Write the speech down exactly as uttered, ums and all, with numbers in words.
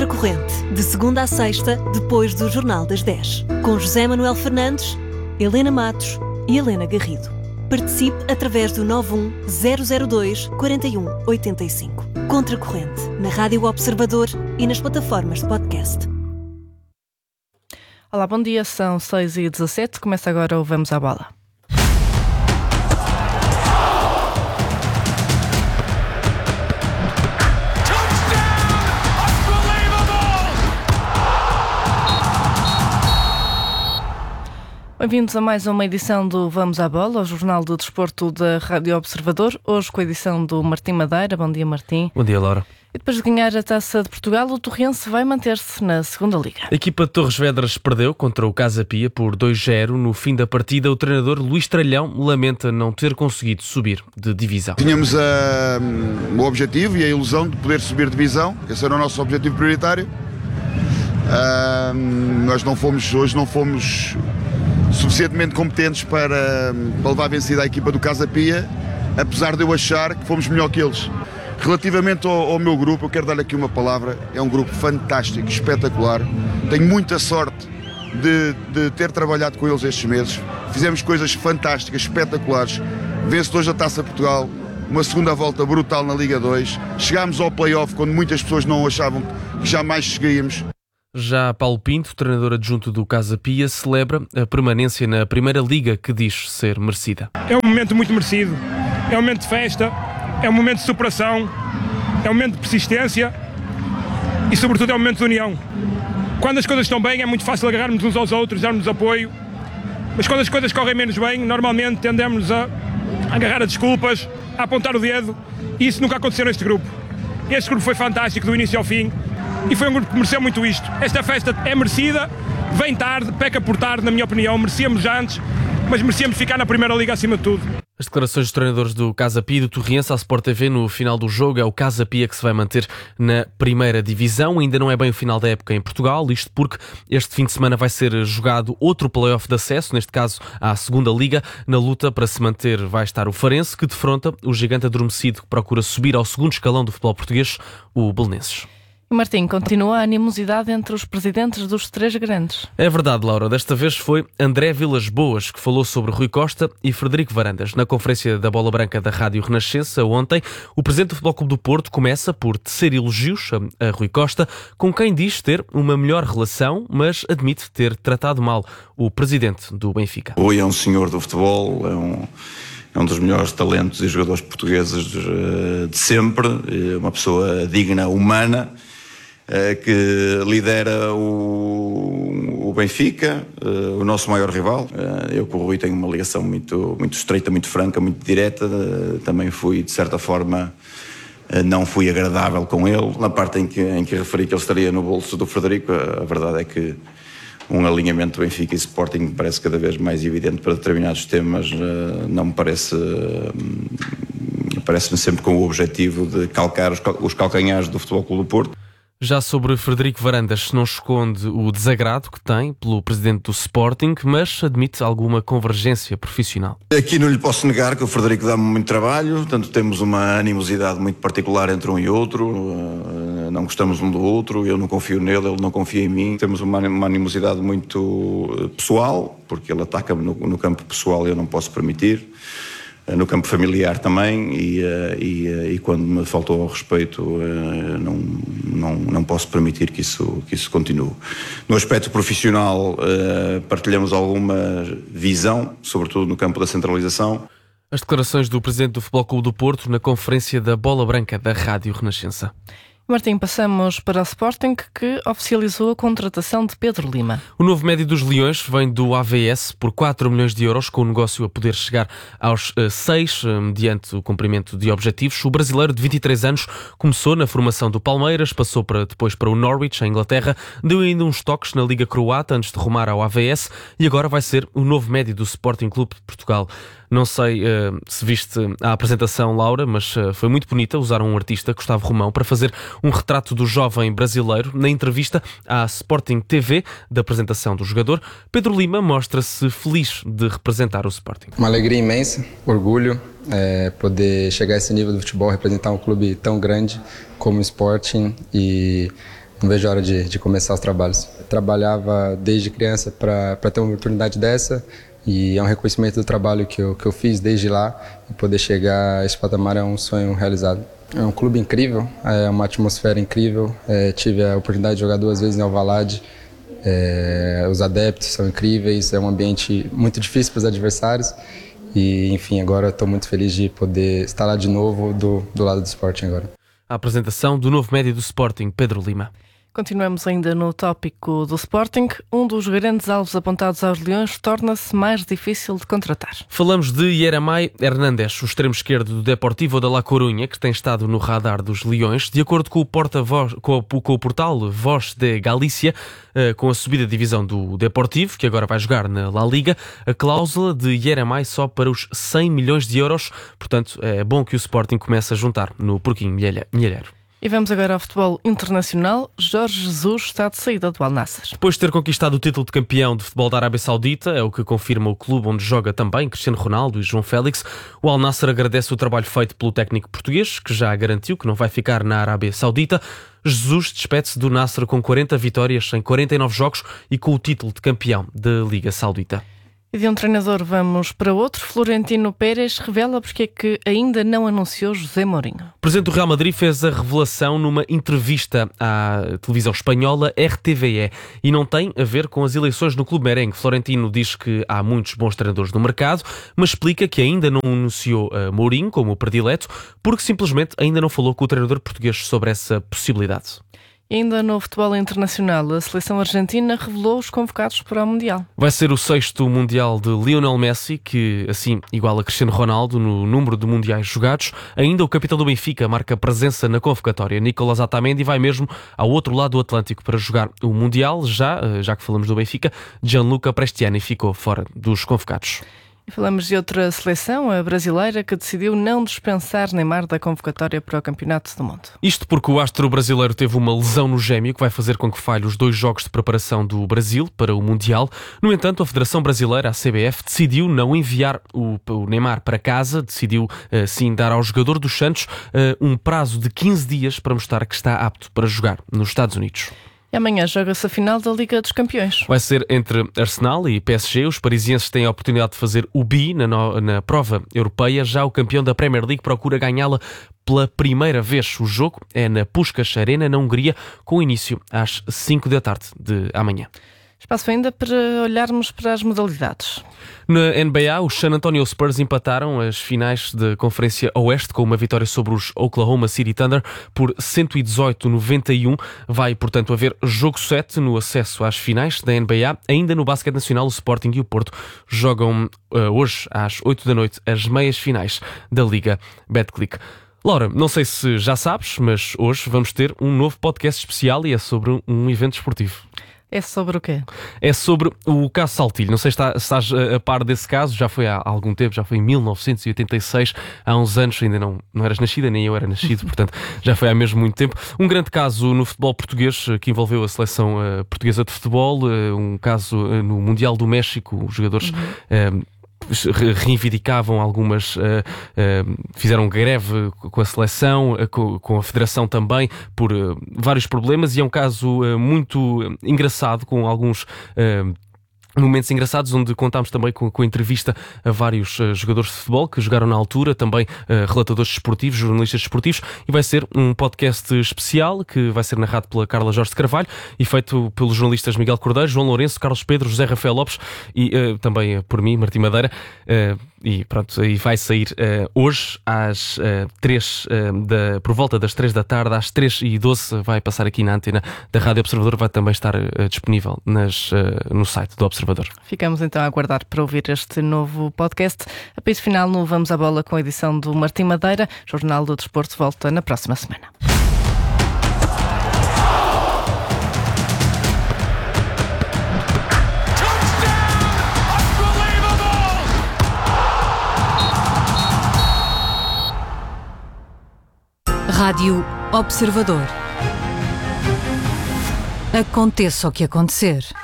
Contracorrente, de segunda a sexta, depois do Jornal das dez. Com José Manuel Fernandes, Helena Matos e Helena Garrido. Participe através do nove um zero zero dois quatro um oito cinco. Contracorrente, na Rádio Observador e nas plataformas de podcast. Olá, bom dia, são seis e dezassete, começa agora o Vamos à Bola. Bem-vindos a mais uma edição do Vamos à Bola, o Jornal do Desporto da Rádio Observador, hoje com a edição do Martim Madeira. Bom dia, Martim. Bom dia, Laura. E depois de ganhar a Taça de Portugal, o Torrense vai manter-se na segunda Liga. A equipa de Torres Vedras perdeu contra o Casa Pia por dois a zero. No fim da partida, o treinador Luís Tralhão lamenta não ter conseguido subir de divisão. Tínhamos uh, o objetivo e a ilusão de poder subir de divisão, esse era o nosso objetivo prioritário. Uh, nós não fomos, hoje não fomos suficientemente competentes para, para levar vencida a equipa do Casa Pia, apesar de eu achar que fomos melhor que eles. Relativamente ao, ao meu grupo, eu quero dar aqui uma palavra, é um grupo fantástico, espetacular, tenho muita sorte de, de ter trabalhado com eles estes meses, fizemos coisas fantásticas, espetaculares, vencedores da Taça Portugal, uma segunda volta brutal na Liga dois, chegámos ao play-off quando muitas pessoas não achavam que jamais chegaríamos. Já Paulo Pinto, treinador adjunto do Casa Pia, celebra a permanência na Primeira Liga que diz ser merecida. É um momento muito merecido, é um momento de festa, é um momento de superação, é um momento de persistência e sobretudo é um momento de união. Quando as coisas estão bem é muito fácil agarrarmos uns aos outros, darmos apoio, mas quando as coisas correm menos bem, normalmente tendemos a agarrar a desculpas, a apontar o dedo, e isso nunca aconteceu neste grupo. Este grupo foi fantástico do início ao fim e foi um grupo que mereceu muito isto. Esta festa é merecida, vem tarde, peca por tarde, na minha opinião, merecíamos já antes, mas merecíamos ficar na Primeira Liga acima de tudo. As declarações dos treinadores do Casa Pia e do Torrense à Sport T V no final do jogo. É o Casa Pia que se vai manter na primeira divisão. Ainda não é bem o final da época em Portugal, isto porque este fim de semana vai ser jogado outro play-off de acesso, neste caso à segunda Liga. Na luta para se manter vai estar o Farense, que defronta o gigante adormecido que procura subir ao segundo escalão do futebol português, o Belenenses. E Martim, continua a animosidade entre os presidentes dos três grandes. É verdade, Laura. Desta vez foi André Vilas Boas que falou sobre Rui Costa e Frederico Varandas. Na conferência da Bola Branca da Rádio Renascença ontem, o presidente do Futebol Clube do Porto começa por tecer elogios a, a Rui Costa, com quem diz ter uma melhor relação, mas admite ter tratado mal o presidente do Benfica. Rui é um senhor do futebol, é um... É um dos melhores talentos e jogadores portugueses de, de sempre, é uma pessoa digna, humana, que lidera o, o Benfica, o nosso maior rival. Eu com o Rui tenho uma ligação muito, muito estreita, muito franca, muito direta. Também fui, de certa forma, não fui agradável com ele. Na parte em que, em que referi que ele estaria no bolso do Frederico, a verdade é que um alinhamento Benfica e Sporting parece cada vez mais evidente para determinados temas, não me parece, parece-me sempre com o objetivo de calcar os calcanhares do Futebol Clube do Porto. Já sobre Frederico Varandas, não esconde o desagrado que tem pelo presidente do Sporting, mas admite alguma convergência profissional. Aqui não lhe posso negar que o Frederico dá-me muito trabalho, portanto temos uma animosidade muito particular entre um e outro, não gostamos um do outro, eu não confio nele, ele não confia em mim. Temos uma animosidade muito pessoal, porque ele ataca-me no, no campo pessoal e eu não posso permitir. No campo familiar também, e, e, e quando me faltou ao respeito não, não, não posso permitir que isso, que isso continue. No aspecto profissional partilhamos alguma visão, sobretudo no campo da centralização. As declarações do presidente do Futebol Clube do Porto na conferência da Bola Branca da Rádio Renascença. Martim, passamos para o Sporting, que oficializou a contratação de Pedro Lima. O novo médio dos Leões vem do A V S por quatro milhões de euros, com o negócio a poder chegar aos seis, mediante o cumprimento de objetivos. O brasileiro de vinte e três anos começou na formação do Palmeiras, passou para, depois para o Norwich, em Inglaterra, deu ainda uns toques na Liga Croata antes de rumar ao A V S e agora vai ser o novo médio do Sporting Clube de Portugal. Não sei uh, se viste a apresentação, Laura, mas uh, foi muito bonita. Usaram um artista, Gustavo Romão, para fazer um retrato do jovem brasileiro. Na entrevista à Sporting T V da apresentação do jogador, Pedro Lima mostra-se feliz de representar o Sporting. Uma alegria imensa, orgulho, é, poder chegar a esse nível do futebol, representar um clube tão grande como o Sporting e não vejo a hora de, de começar os trabalhos. Eu trabalhava desde criança para ter uma oportunidade dessa e é um reconhecimento do trabalho que eu, que eu fiz desde lá e poder chegar a esse patamar é um sonho realizado. É um clube incrível, é uma atmosfera incrível, é, tive a oportunidade de jogar duas vezes em Alvalade, é, os adeptos são incríveis, é um ambiente muito difícil para os adversários e, enfim, agora estou muito feliz de poder estar lá de novo do, do lado do Sporting agora. A apresentação do novo médio do Sporting, Pedro Lima. Continuamos ainda no tópico do Sporting. Um dos grandes alvos apontados aos Leões torna-se mais difícil de contratar. Falamos de Yeramay Hernández, o extremo esquerdo do Deportivo da La Coruña, que tem estado no radar dos Leões. De acordo com o, porta-voz, com o, com o portal Voz de Galícia, com a subida de divisão do Deportivo, que agora vai jogar na La Liga, a cláusula de Yeramay só para os cem milhões de euros. Portanto, é bom que o Sporting comece a juntar no porquinho milheiro. E vamos agora ao futebol internacional. Jorge Jesus está de saída do Al Nassr. Depois de ter conquistado o título de campeão de futebol da Arábia Saudita, é o que confirma o clube onde joga também Cristiano Ronaldo e João Félix, o Al Nassr agradece o trabalho feito pelo técnico português, que já garantiu que não vai ficar na Arábia Saudita. Jesus despede-se do Nassr com quarenta vitórias em quarenta e nove jogos e com o título de campeão da Liga Saudita. E de um treinador vamos para outro. Florentino Pérez revela porque é que ainda não anunciou José Mourinho. O presidente do Real Madrid fez a revelação numa entrevista à televisão espanhola R T V E e não tem a ver com as eleições no clube merengue. Florentino diz que há muitos bons treinadores no mercado, mas explica que ainda não anunciou Mourinho como predileto porque simplesmente ainda não falou com o treinador português sobre essa possibilidade. E ainda no futebol internacional, a seleção argentina revelou os convocados para o Mundial. Vai ser o sexto Mundial de Lionel Messi, que assim iguala Cristiano Ronaldo no número de mundiais jogados. Ainda o capitão do Benfica marca presença na convocatória. Nicolás Otamendi vai mesmo ao outro lado do Atlântico para jogar o Mundial. Já, já que falamos do Benfica, Gianluca Prestiani ficou fora dos convocados. E falamos de outra seleção, a brasileira, que decidiu não dispensar Neymar da convocatória para o Campeonato do Mundo. Isto porque o astro brasileiro teve uma lesão no gêmeo que vai fazer com que falhe os dois jogos de preparação do Brasil para o Mundial. No entanto, a Federação Brasileira, a C B F, decidiu não enviar o, o Neymar para casa, decidiu sim dar ao jogador dos Santos um prazo de quinze dias para mostrar que está apto para jogar nos Estados Unidos. E amanhã joga-se a final da Liga dos Campeões. Vai ser entre Arsenal e P S G. Os parisienses têm a oportunidade de fazer o bi na, no, na prova europeia. Já o campeão da Premier League procura ganhá-la pela primeira vez. O jogo é na Puskás Arena, na Hungria, com início às cinco da tarde de amanhã. Espaço ainda para olharmos para as modalidades. Na N B A, os San Antonio Spurs empataram as finais da Conferência Oeste com uma vitória sobre os Oklahoma City Thunder por cento e dezoito a noventa e um. Vai, portanto, haver jogo sete no acesso às finais da N B A. Ainda no basquete nacional, o Sporting e o Porto jogam uh, hoje às oito da noite as meias finais da Liga Betclic. Laura, não sei se já sabes, mas hoje vamos ter um novo podcast especial e é sobre um evento esportivo. É sobre o quê? É sobre o caso Saltilho. Não sei se estás a par desse caso, já foi há algum tempo, já foi em mil novecentos e oitenta e seis, há uns anos, ainda não, não eras nascida, nem eu era nascido, portanto já foi há mesmo muito tempo. Um grande caso no futebol português que envolveu a seleção uh, portuguesa de futebol, uh, um caso uh, no Mundial do México, os jogadores... Uhum. Uh, reivindicavam algumas, uh, uh, fizeram greve com a seleção, uh, com, com a federação também, por uh, vários problemas, e é um caso uh, muito engraçado, com alguns uh, momentos engraçados, onde contámos também com, com a entrevista a vários uh, jogadores de futebol que jogaram na altura, também uh, relatadores desportivos, jornalistas desportivos, e vai ser um podcast especial que vai ser narrado pela Carla Jorge de Carvalho e feito pelos jornalistas Miguel Cordeiro, João Lourenço, Carlos Pedro, José Rafael Lopes e uh, também uh, por mim, Martim Madeira. Uh, E pronto, e vai sair uh, hoje às uh, três, uh, da, por volta das três da tarde, às três e doze, vai passar aqui na antena da Rádio Observador, vai também estar uh, disponível nas, uh, no site do Observador. Ficamos então a aguardar para ouvir este novo podcast. A piso final no Vamos à Bola com a edição do Martim Madeira. O Jornal do Desporto volta na próxima semana. Rádio Observador. Aconteça o que acontecer.